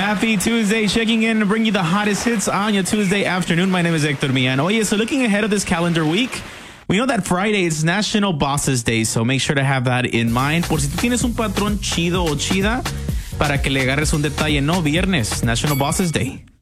Happy Tuesday, checking in to bring you the hottest hits on your Tuesday afternoon. My name is Hector Mian. Oye, so looking ahead of this calendar week, we know that Friday is National Bosses Day, so make sure to have that in mind. Por si tú tienes un patrón chido o chida, para que le agarres un detalle, no, viernes, National Bosses Day.